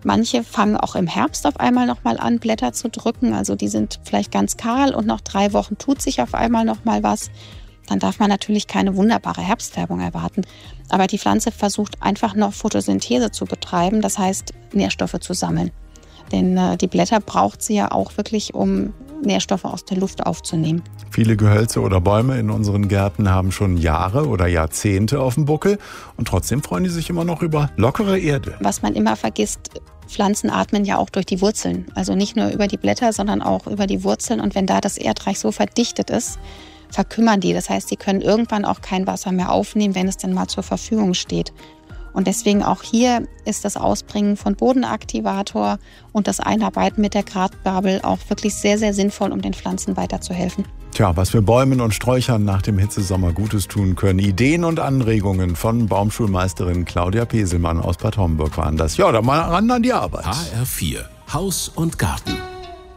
Manche fangen auch im Herbst auf einmal nochmal an, Blätter zu drücken. Also die sind vielleicht ganz kahl und nach 3 Wochen tut sich auf einmal nochmal was. Dann darf man natürlich keine wunderbare Herbstfärbung erwarten. Aber die Pflanze versucht einfach noch Photosynthese zu betreiben, das heißt Nährstoffe zu sammeln. Denn die Blätter braucht sie ja auch wirklich, um Nährstoffe aus der Luft aufzunehmen. Viele Gehölze oder Bäume in unseren Gärten haben schon Jahre oder Jahrzehnte auf dem Buckel und trotzdem freuen die sich immer noch über lockere Erde. Was man immer vergisst, Pflanzen atmen ja auch durch die Wurzeln. Also nicht nur über die Blätter, sondern auch über die Wurzeln. Und wenn da das Erdreich so verdichtet ist, verkümmern die. Das heißt, sie können irgendwann auch kein Wasser mehr aufnehmen, wenn es denn mal zur Verfügung steht. Und deswegen auch hier ist das Ausbringen von Bodenaktivator und das Einarbeiten mit der Gratgabel auch wirklich sehr, sehr sinnvoll, um den Pflanzen weiterzuhelfen. Tja, was wir Bäumen und Sträuchern nach dem Hitzesommer Gutes tun können. Ideen und Anregungen von Baumschulmeisterin Claudia Peselmann aus Bad Homburg waren das. Ja, dann mal ran an die Arbeit. HR4 Haus und Garten.